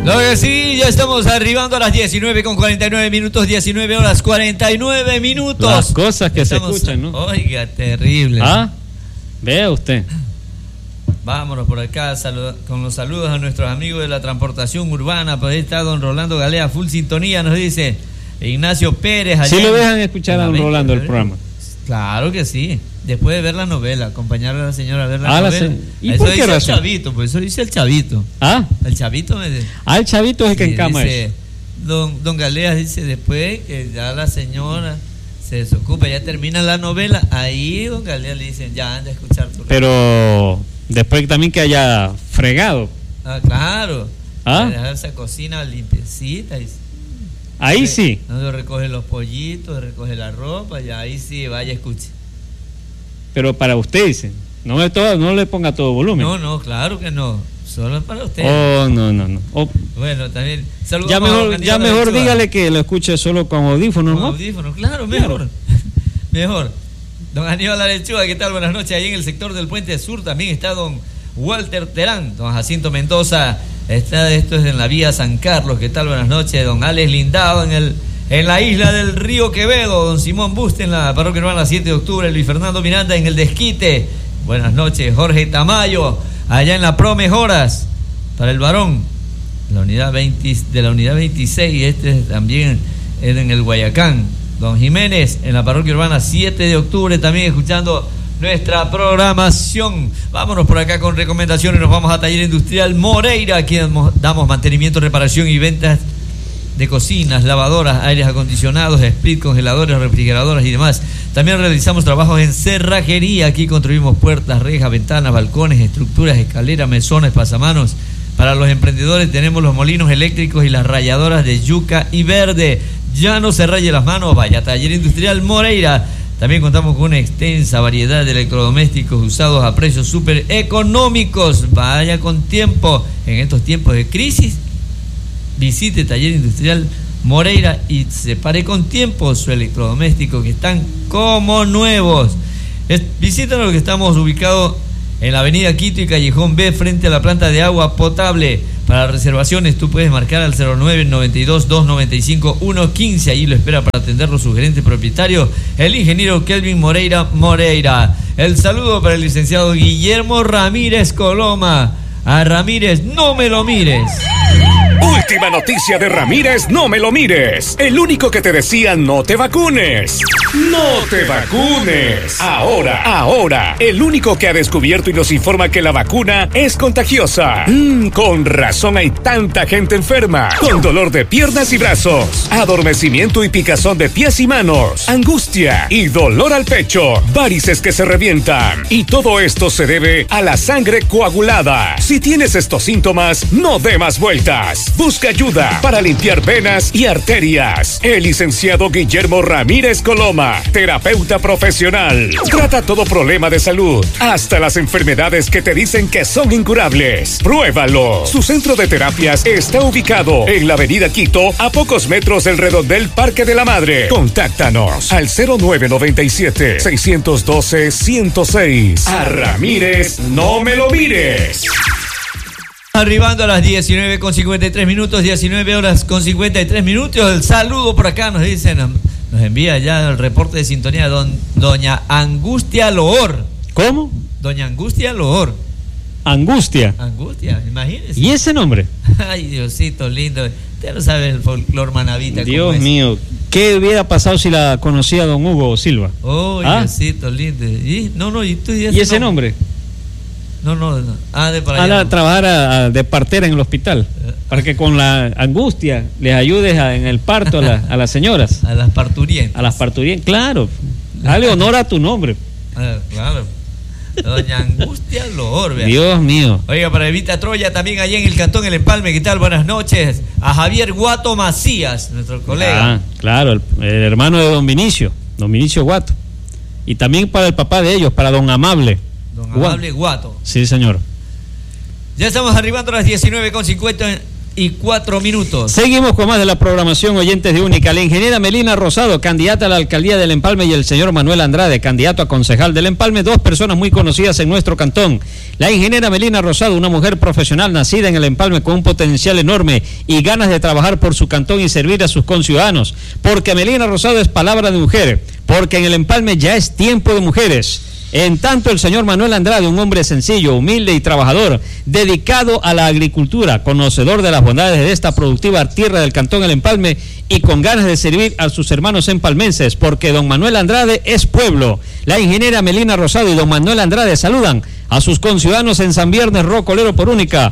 Lo que sí, ya estamos arribando a las 19:49 minutos, 19 horas 49 minutos. Las cosas que estamos, se escuchan, ¿no? Oiga, terrible. Ah, vea usted. Vámonos por acá con los saludos a nuestros amigos de la transportación urbana. Por ahí está don Rolando Galea, full sintonía, nos dice Ignacio Pérez. ¿Sí lo dejan escuchar a don Rolando el programa? Claro que sí. Después de ver la novela, acompañar a la señora a ver la novela. ¿Y por qué razón? El chavito, pues eso dice el chavito. ¿Ah? El chavito me dice. El chavito es el que encama eso. Don Galea dice, después que ya la señora se desocupa, ya termina la novela, ahí don Galea le dice, ya anda a escuchar tu Pero después también que haya fregado. Ah, claro. ¿Ah? Dejar esa cocina limpiecita. Ahí sí. No recoge los pollitos, recoge la ropa, y ahí sí, vaya, escuche. Pero para usted, dice, no le ponga todo volumen. No, claro que no. Solo para usted. Oh, no. Oh. Bueno, también. Ya mejor dígale que lo escuche solo con audífonos, ¿no? Con audífonos, claro, mejor. Mejor. Don Aníbal Lechuga, ¿qué tal? Buenas noches. Ahí en el sector del Puente Sur también está don Walter Terán, don Jacinto Mendoza. Esto es en la vía San Carlos. ¿Qué tal? Buenas noches. Don Alex Lindado en la isla del Río Quevedo, don Simón Buste en la parroquia urbana 7 de octubre, Luis Fernando Miranda en el Desquite. Buenas noches, Jorge Tamayo, allá en la Pro Mejoras, para el varón, de la unidad 26, este también es en el Guayacán. Don Jiménez en la parroquia urbana 7 de octubre, también escuchando nuestra programación. Vámonos por acá con recomendaciones, nos vamos a Taller Industrial Moreira, aquí damos mantenimiento, reparación y ventas de cocinas, lavadoras, aires acondicionados, split, congeladores, refrigeradoras y demás. También realizamos trabajos en cerrajería. Aquí construimos puertas, rejas, ventanas, balcones, estructuras, escaleras, mesones, pasamanos. Para los emprendedores tenemos los molinos eléctricos y las rayadoras de yuca y verde. Ya no se raye las manos, vaya a Taller Industrial Moreira. También contamos con una extensa variedad de electrodomésticos usados a precios súper económicos. Vaya con tiempo en estos tiempos de crisis. Visite Taller Industrial Moreira y separe con tiempo su electrodoméstico, que están como nuevos. Visítanos, que estamos ubicados en la avenida Quito y Callejón B, frente a la planta de agua potable. Para reservaciones tú puedes marcar al 0992-295-115. Allí lo espera para atenderlo su gerente propietario, el ingeniero Kelvin Moreira. El saludo para el licenciado Guillermo Ramírez Coloma. A Ramírez, no me lo mires. Última noticia de Ramírez, no me lo mires. El único que te decía no te vacunes. ¡No te vacunes! Ahora, el único que ha descubierto y nos informa que la vacuna es contagiosa. Con razón hay tanta gente enferma. Con dolor de piernas y brazos, adormecimiento y picazón de pies y manos, angustia y dolor al pecho, varices que se revientan. Y todo esto se debe a la sangre coagulada. Si tienes estos síntomas, no dé más vueltas. Busca ayuda para limpiar venas y arterias. El licenciado Guillermo Ramírez Coloma, terapeuta profesional, trata todo problema de salud, hasta las enfermedades que te dicen que son incurables. Pruébalo. Su centro de terapias está ubicado en la avenida Quito, a pocos metros del redondel Parque de la Madre. Contáctanos al 0997-612-106. A Ramírez, no me lo mires. Arribando a las 19:53 minutos, 19 horas con 53 minutos. El saludo por acá nos dicen, nos envía ya el reporte de sintonía doña Angustia Loor. ¿Cómo? Doña Angustia Loor. Angustia, imagínese. ¿Y ese nombre? Ay, Diosito lindo. Usted lo sabe, el folclor manavita. Dios mío, ¿qué hubiera pasado si la conocía don Hugo Silva? Oh, Diosito lindo. ¿Y tú ¿Y ese nombre? No. De para allá. A trabajar de partera en el hospital, para que con la angustia les ayudes en el parto a las señoras. A las parturientas. Claro. Dale honor a tu nombre. Claro. Doña Angustia Loor, vea. Dios mío. Oiga, para Evita Troya, también allá en el Cantón El Empalme, ¿qué tal? Buenas noches. A Javier Guato Macías, nuestro colega. Claro, el hermano de don Vinicio Guato. Y también para el papá de ellos, para don Amable. Don Amable Guato. Sí, señor. Ya estamos arribando a las 19:50 6:04. Seguimos con más de la programación, oyentes de Única. La ingeniera Melina Rosado, candidata a la alcaldía del Empalme, y el señor Manuel Andrade, candidato a concejal del Empalme, dos personas muy conocidas en nuestro cantón. La ingeniera Melina Rosado, una mujer profesional nacida en el Empalme con un potencial enorme y ganas de trabajar por su cantón y servir a sus conciudadanos, porque Melina Rosado es palabra de mujer, porque en el Empalme ya es tiempo de mujeres. En tanto, el señor Manuel Andrade, un hombre sencillo, humilde y trabajador, dedicado a la agricultura, conocedor de las bondades de esta productiva tierra del cantón El Empalme y con ganas de servir a sus hermanos empalmenses, porque don Manuel Andrade es pueblo. La ingeniera Melina Rosado y don Manuel Andrade saludan a sus conciudadanos en San Viernes Rocolero por Única,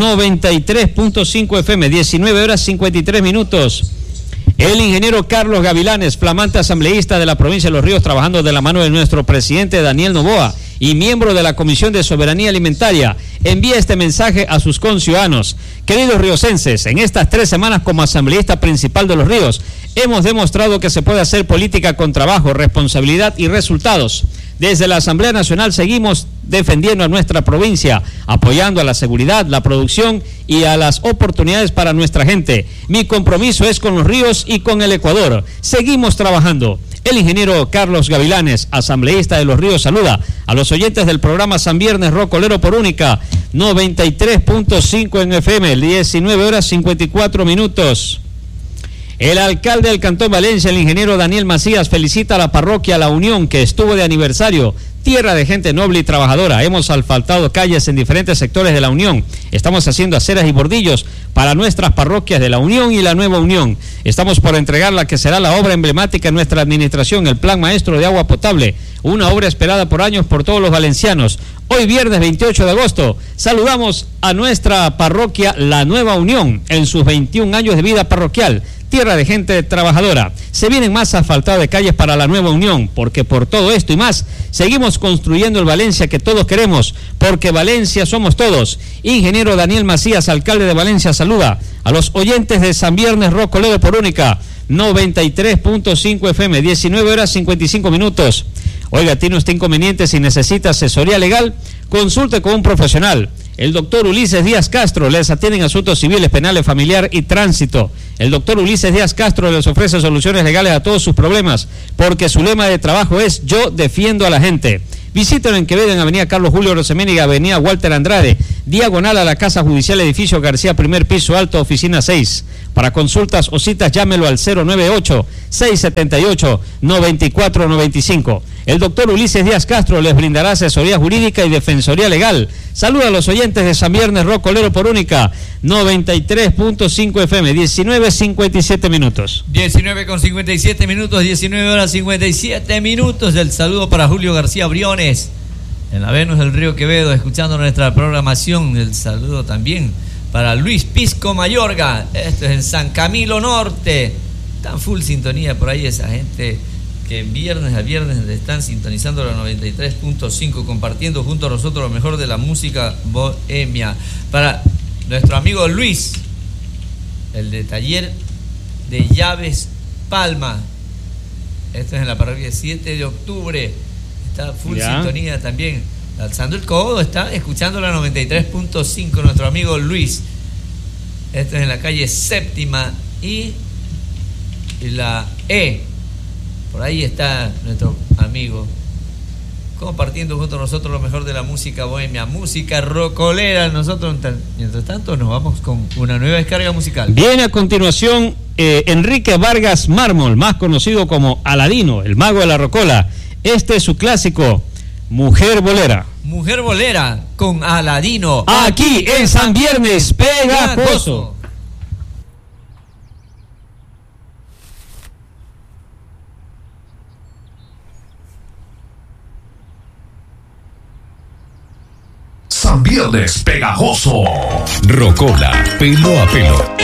93.5 FM, 19:53. El ingeniero Carlos Gavilanes, flamante asambleísta de la provincia de Los Ríos, trabajando de la mano de nuestro presidente Daniel Noboa y miembro de la Comisión de Soberanía Alimentaria, envía este mensaje a sus conciudadanos. Queridos riocenses, en estas 3 semanas como asambleísta principal de Los Ríos, hemos demostrado que se puede hacer política con trabajo, responsabilidad y resultados. Desde la Asamblea Nacional seguimos defendiendo a nuestra provincia, apoyando a la seguridad, la producción y a las oportunidades para nuestra gente. Mi compromiso es con Los Ríos y con el Ecuador. Seguimos trabajando. El ingeniero Carlos Gavilanes, asambleísta de Los Ríos, saluda a los oyentes del programa San Viernes Rocolero por Única, 93.5 en FM, 19:54. El alcalde del Cantón Valencia, el ingeniero Daniel Macías, felicita a la parroquia La Unión, que estuvo de aniversario. Tierra de gente noble y trabajadora. Hemos asfaltado calles en diferentes sectores de La Unión. Estamos haciendo aceras y bordillos para nuestras parroquias de La Unión y la Nueva Unión. Estamos por entregar la que será la obra emblemática en nuestra administración, el Plan Maestro de Agua Potable, una obra esperada por años por todos los valencianos. Hoy viernes 28 de agosto saludamos a nuestra parroquia La Nueva Unión en sus 21 años de vida parroquial. Tierra de gente trabajadora. Se vienen más asfaltados de calles para La Nueva Unión, porque por todo esto y más, seguimos construyendo el Valencia que todos queremos, porque Valencia somos todos. Ingeniero Daniel Macías, alcalde de Valencia, saluda a los oyentes de San Viernes Rocolero por Única, 93.5 FM, 19:55. Oiga, ¿tiene usted inconvenientes y necesita asesoría legal? Consulte con un profesional. El doctor Ulises Díaz Castro les atiende en asuntos civiles, penales, familiar y tránsito. El doctor Ulises Díaz Castro les ofrece soluciones legales a todos sus problemas, porque su lema de trabajo es "Yo defiendo a la gente". Visítenlo en Quevedo, en Avenida Carlos Julio Roseméniga, Avenida Walter Andrade, diagonal a la Casa Judicial, edificio García, primer piso alto, oficina 6. Para consultas o citas, llámelo al 098-678-9495. El doctor Ulises Díaz Castro les brindará asesoría jurídica y defensoría legal. Saluda a los oyentes de San Viernes Rocolero por Única, 93.5 FM, 19:57. 19:57, 19:57. El saludo para Julio García Briones, en la Venus del Río Quevedo, escuchando nuestra programación. El saludo también para Luis Pisco Mayorga, esto es en San Camilo Norte. Tan full sintonía por ahí esa gente que viernes a viernes están sintonizando la 93.5, compartiendo junto a nosotros lo mejor de la música bohemia. Para nuestro amigo Luis, el de Taller de Llaves Palma, esto es en la parroquia 7 de octubre, está full sintonía también, alzando el codo, está escuchando la 93.5, nuestro amigo Luis. Esto es en la calle Séptima y la E. Por ahí está nuestro amigo compartiendo junto a nosotros lo mejor de la música bohemia, música rocolera. Nosotros, mientras tanto, nos vamos con una nueva descarga musical. Viene a continuación Enrique Vargas Mármol, más conocido como Aladino, el mago de la rocola. Este es su clásico, Mujer Bolera. Mujer Bolera con Aladino. Aquí en San Viernes Pegajoso. San Viernes Pegajoso. Rocola, pelo a pelo.